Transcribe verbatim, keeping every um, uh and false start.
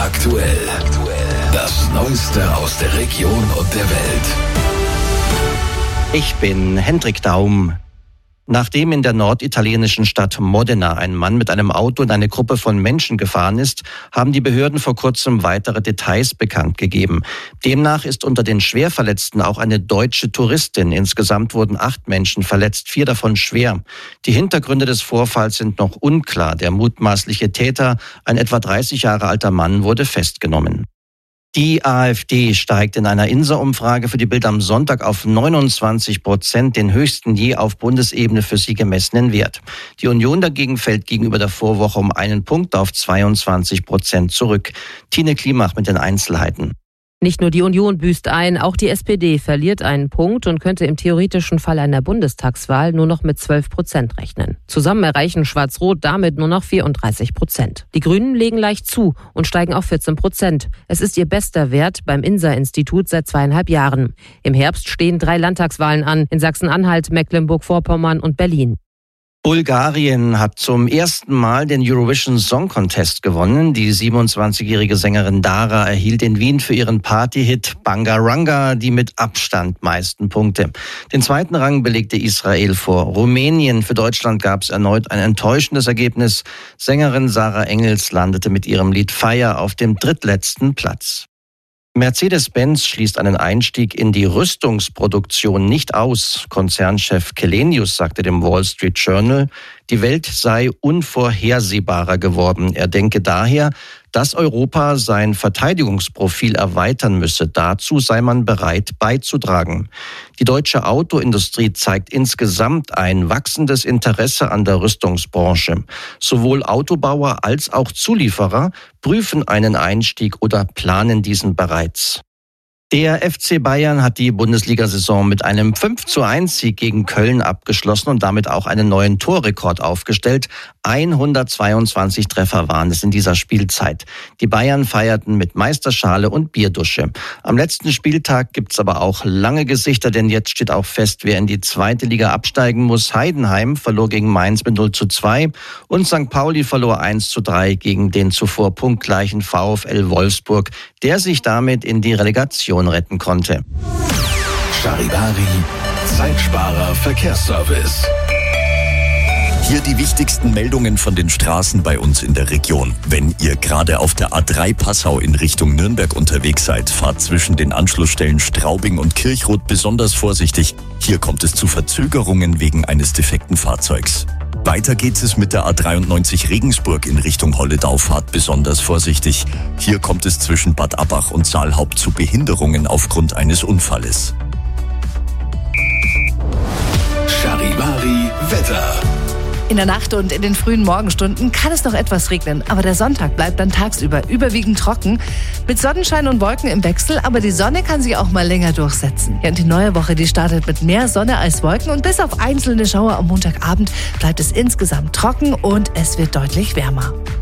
aktuell. Das Neueste aus der Region und der Welt. Ich bin Hendrik Daum. Nachdem in der norditalienischen Stadt Modena ein Mann mit einem Auto in eine Gruppe von Menschen gefahren ist, haben die Behörden vor kurzem weitere Details bekannt gegeben. Demnach ist unter den Schwerverletzten auch eine deutsche Touristin. Insgesamt wurden acht Menschen verletzt, vier davon schwer. Die Hintergründe des Vorfalls sind noch unklar. Der mutmaßliche Täter, ein etwa dreißig Jahre alter Mann, wurde festgenommen. Die AfD steigt in einer Insa-Umfrage für die Bild am Sonntag auf neunundzwanzig Prozent, den höchsten je auf Bundesebene für sie gemessenen Wert. Die Union dagegen fällt gegenüber der Vorwoche um einen Punkt auf zweiundzwanzig Prozent zurück. Tine Klimach mit den Einzelheiten. Nicht nur die Union büßt ein, auch die S P D verliert einen Punkt und könnte im theoretischen Fall einer Bundestagswahl nur noch mit zwölf Prozent rechnen. Zusammen erreichen Schwarz-Rot damit nur noch vierunddreißig Prozent. Die Grünen legen leicht zu und steigen auf vierzehn Prozent. Es ist ihr bester Wert beim I N S A-Institut seit zweieinhalb Jahren. Im Herbst stehen drei Landtagswahlen an, in Sachsen-Anhalt, Mecklenburg-Vorpommern und Berlin. Bulgarien hat zum ersten Mal den Eurovision Song Contest gewonnen. Die siebenundzwanzigjährige Sängerin Dara erhielt in Wien für ihren Partyhit Bangaranga die mit Abstand meisten Punkte. Den zweiten Rang belegte Israel vor Rumänien. Für Deutschland gab es erneut ein enttäuschendes Ergebnis. Sängerin Sarah Engels landete mit ihrem Lied Fire auf dem drittletzten Platz. Mercedes-Benz schließt einen Einstieg in die Rüstungsproduktion nicht aus. Konzernchef Källenius sagte dem Wall Street Journal, die Welt sei unvorhersehbarer geworden. Er denke daher, dass Europa sein Verteidigungsprofil erweitern müsse. Dazu sei man bereit beizutragen. Die deutsche Autoindustrie zeigt insgesamt ein wachsendes Interesse an der Rüstungsbranche. Sowohl Autobauer als auch Zulieferer prüfen einen Einstieg oder planen diesen bereits. Der F C Bayern hat die Bundesliga-Saison mit einem fünf zu eins Sieg gegen Köln abgeschlossen und damit auch einen neuen Torrekord aufgestellt. hundertzweiundzwanzig Treffer waren es in dieser Spielzeit. Die Bayern feierten mit Meisterschale und Bierdusche. Am letzten Spieltag gibt's aber auch lange Gesichter, denn jetzt steht auch fest, wer in die zweite Liga absteigen muss. Heidenheim verlor gegen Mainz mit null zu zwei und Sankt Pauli verlor eins zu drei gegen den zuvor punktgleichen VfL Wolfsburg, der sich damit in die Relegation retten konnte. Charivari, Zeitsparer Verkehrsservice. Hier die wichtigsten Meldungen von den Straßen bei uns in der Region. Wenn ihr gerade auf der A drei Passau in Richtung Nürnberg unterwegs seid, fahrt zwischen den Anschlussstellen Straubing und Kirchroth besonders vorsichtig. Hier kommt es zu Verzögerungen wegen eines defekten Fahrzeugs. Weiter geht es mit der A dreiundneunzig Regensburg in Richtung Holledau, fahrt besonders vorsichtig. Hier kommt es zwischen Bad Abbach und Saalhaupt zu Behinderungen aufgrund eines Unfalles. Charivari Wetter. In der Nacht und in den frühen Morgenstunden kann es noch etwas regnen, aber der Sonntag bleibt dann tagsüber überwiegend trocken, mit Sonnenschein und Wolken im Wechsel, aber die Sonne kann sich auch mal länger durchsetzen. Ja, und die neue Woche, die startet mit mehr Sonne als Wolken und bis auf einzelne Schauer am Montagabend bleibt es insgesamt trocken und es wird deutlich wärmer.